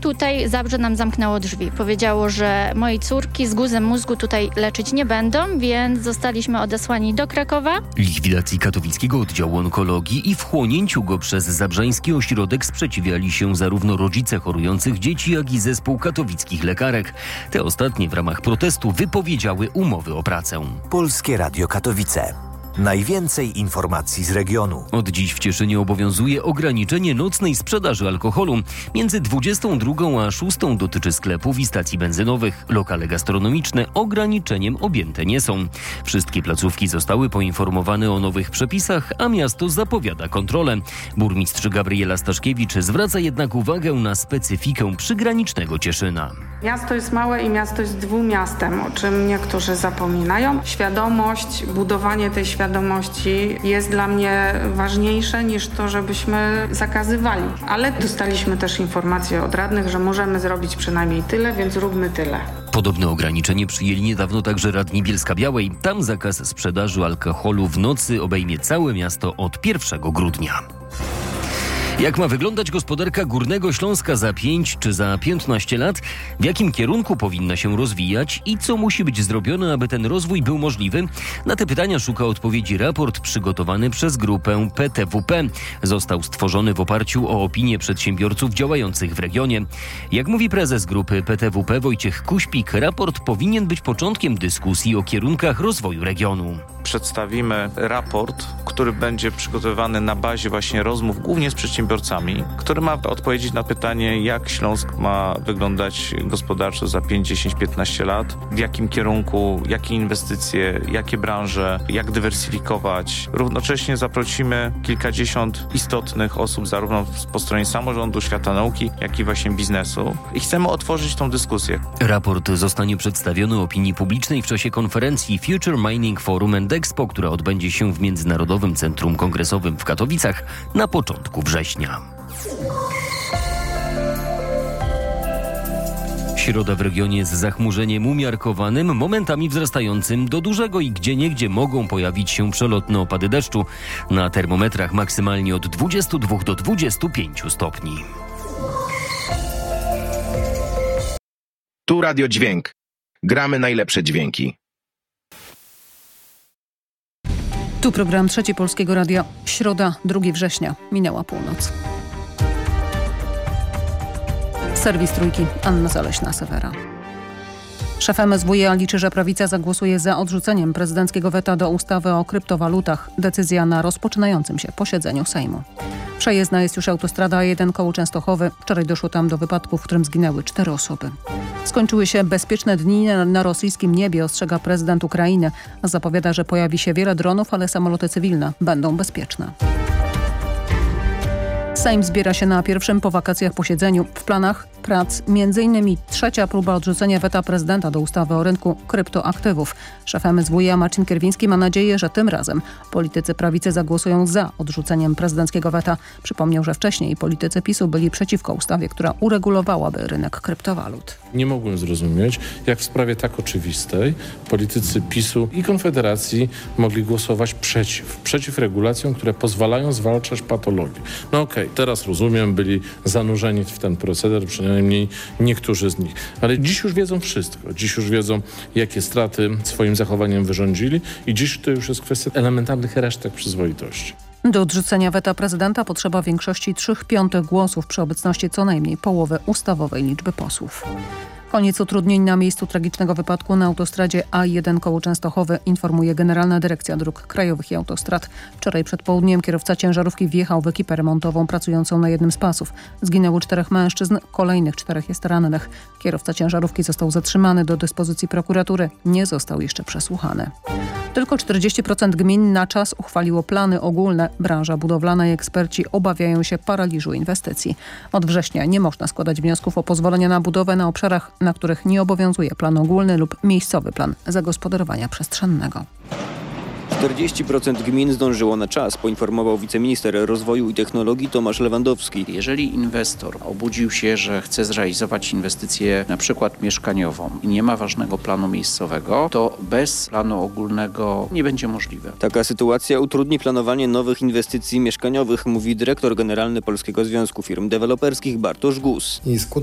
tutaj Zabrze nam zamknęło drzwi. Powiedziało, że mojej córki z guzem mózgu tutaj leczyć nie będą, więc zostaliśmy odesłani do Krakowa. Likwidacji katowickiego oddziału onkologii i wchłonięciu go przez Zabrzański Ośrodek sprzeciwiali się zarówno rodzice chorujących dzieci, jak i zespół katowickich lekarek. Te ostatnie w ramach protestu wypowiedziały umowy o pracę. Polskie Radio Katowice. Najwięcej informacji z regionu. Od dziś w Cieszynie obowiązuje ograniczenie nocnej sprzedaży alkoholu. Między 22 a 6 dotyczy sklepów i stacji benzynowych. Lokale gastronomiczne ograniczeniem objęte nie są. Wszystkie placówki zostały poinformowane o nowych przepisach, a miasto zapowiada kontrolę. Burmistrz Gabriela Staszkiewicz zwraca jednak uwagę na specyfikę przygranicznego Cieszyna. Miasto jest małe i miasto jest dwumiastem, o czym niektórzy zapominają. Świadomość, budowanie tej świadomości jest dla mnie ważniejsze niż to, żebyśmy zakazywali. Ale dostaliśmy też informację od radnych, że możemy zrobić przynajmniej tyle, więc róbmy tyle. Podobne ograniczenie przyjęli niedawno także radni Bielska-Białej. Tam zakaz sprzedaży alkoholu w nocy obejmie całe miasto od 1 grudnia. Jak ma wyglądać gospodarka Górnego Śląska za 5 czy za 15 lat? W jakim kierunku powinna się rozwijać i co musi być zrobione, aby ten rozwój był możliwy? Na te pytania szuka odpowiedzi raport przygotowany przez grupę PTWP. Został stworzony w oparciu o opinię przedsiębiorców działających w regionie. Jak mówi prezes grupy PTWP Wojciech Kuśpik, raport powinien być początkiem dyskusji o kierunkach rozwoju regionu. Przedstawimy raport, który będzie przygotowywany na bazie właśnie rozmów głównie z przedsiębiorcami, który ma odpowiedzieć na pytanie, jak Śląsk ma wyglądać gospodarczo za 5, 10, 15 lat, w jakim kierunku, jakie inwestycje, jakie branże, jak dywersyfikować. Równocześnie zaprosimy kilkadziesiąt istotnych osób, zarówno po stronie samorządu, świata nauki, jak i właśnie biznesu. I chcemy otworzyć tą dyskusję. Raport zostanie przedstawiony opinii publicznej w czasie konferencji Future Mining Forum and Expo, która odbędzie się w Międzynarodowym Centrum Kongresowym w Katowicach na początku września. Środa w regionie z zachmurzeniem umiarkowanym, momentami wzrastającym do dużego i gdzieniegdzie mogą pojawić się przelotne opady deszczu. Na termometrach maksymalnie od 22 do 25 stopni. Tu Radio Dźwięk. Gramy najlepsze dźwięki. Tu program Trzeci Polskiego Radia. Środa, 2 września. Minęła północ. Serwis Trójki. Anna Zaleśna-Sewera. Szef MSWiA liczy, że prawica zagłosuje za odrzuceniem prezydenckiego weta do ustawy o kryptowalutach. Decyzja na rozpoczynającym się posiedzeniu Sejmu. Przejezdna jest już autostrada A1 koło Częstochowy. Wczoraj doszło tam do wypadku, w którym zginęły 4 osoby. Skończyły się bezpieczne dni na rosyjskim niebie, ostrzega prezydent Ukrainy. Zapowiada, że pojawi się wiele dronów, ale samoloty cywilne będą bezpieczne. Sejm zbiera się na pierwszym po wakacjach posiedzeniu. W planach prac m.in. trzecia próba odrzucenia weta prezydenta do ustawy o rynku kryptoaktywów. Szef MSWiA Marcin Kierwiński ma nadzieję, że tym razem politycy prawicy zagłosują za odrzuceniem prezydenckiego weta. Przypomniał, że wcześniej politycy PiS-u byli przeciwko ustawie, która uregulowałaby rynek kryptowalut. Nie mogłem zrozumieć, jak w sprawie tak oczywistej politycy PiS-u i Konfederacji mogli głosować przeciw regulacjom, które pozwalają zwalczać patologię. No okej, teraz rozumiem, byli zanurzeni w ten proceder, przynajmniej niektórzy z nich. Ale dziś już wiedzą wszystko. Dziś już wiedzą, jakie straty swoim zachowaniem wyrządzili i dziś to już jest kwestia elementarnych resztek przyzwoitości. Do odrzucenia weta prezydenta potrzeba większości 3/5 głosów przy obecności co najmniej połowy ustawowej liczby posłów. Koniec utrudnień na miejscu tragicznego wypadku na autostradzie A1 koło Częstochowy, informuje Generalna Dyrekcja Dróg Krajowych i Autostrad. Wczoraj przed południem kierowca ciężarówki wjechał w ekipę remontową pracującą na jednym z pasów. Zginęło 4 mężczyzn, kolejnych 4 jest rannych. Kierowca ciężarówki został zatrzymany do dyspozycji prokuratury. Nie został jeszcze przesłuchany. Tylko 40% gmin na czas uchwaliło plany ogólne. Branża budowlana i eksperci obawiają się paraliżu inwestycji. Od września nie można składać wniosków o pozwolenia na budowę na obszarach, na których nie obowiązuje plan ogólny lub miejscowy plan zagospodarowania przestrzennego. 40% gmin zdążyło na czas, poinformował wiceminister rozwoju i technologii Tomasz Lewandowski. Jeżeli inwestor obudził się, że chce zrealizować inwestycję na przykład mieszkaniową i nie ma ważnego planu miejscowego, to bez planu ogólnego nie będzie możliwe. Taka sytuacja utrudni planowanie nowych inwestycji mieszkaniowych, mówi dyrektor generalny Polskiego Związku Firm Deweloperskich Bartosz Gus.